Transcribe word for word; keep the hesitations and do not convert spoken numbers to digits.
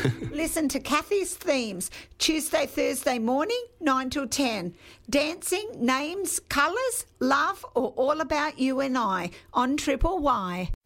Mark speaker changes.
Speaker 1: Listen to Kathy's themes, Tuesday, Thursday morning, nine till ten. Dancing, names, colours, love, or all about you and I on Triple Y.